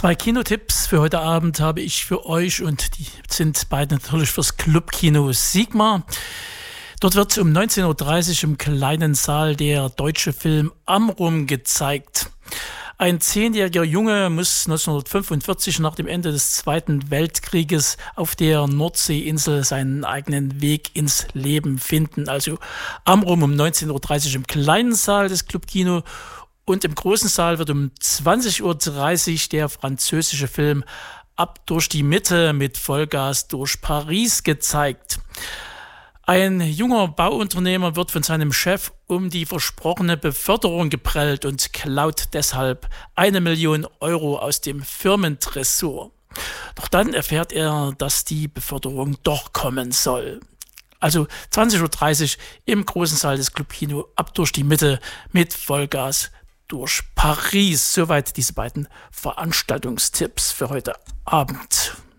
2 Kinotipps für heute Abend habe ich für euch und die sind beide natürlich fürs Clubkino Sigma. Dort wird um 19.30 Uhr im kleinen Saal der deutsche Film Amrum gezeigt. Ein 10-jähriger Junge muss 1945 nach dem Ende des Zweiten Weltkrieges auf der Nordseeinsel seinen eigenen Weg ins Leben finden. Also Amrum um 19.30 Uhr im kleinen Saal des Clubkino. Und im großen Saal wird um 20.30 Uhr der französische Film Ab durch die Mitte mit Vollgas durch Paris gezeigt. Ein junger Bauunternehmer wird von seinem Chef um die versprochene Beförderung geprellt und klaut deshalb 1 Million Euro aus dem Firmentresor. Doch dann erfährt er, dass die Beförderung doch kommen soll. Also 20.30 Uhr im großen Saal des Clubkino Ab durch die Mitte mit Vollgas durch Paris. Soweit diese beiden Veranstaltungstipps für heute Abend.